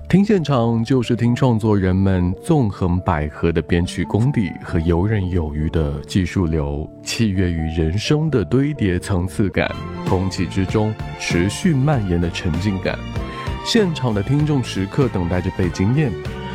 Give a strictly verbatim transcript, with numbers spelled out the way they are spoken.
听现场就是听创作人们纵横捭阖的编曲功底和游刃有余的技术流，器乐与人声的堆叠层次感，空气之中持续蔓延的沉浸感。现场的听众时刻等待着被惊艳，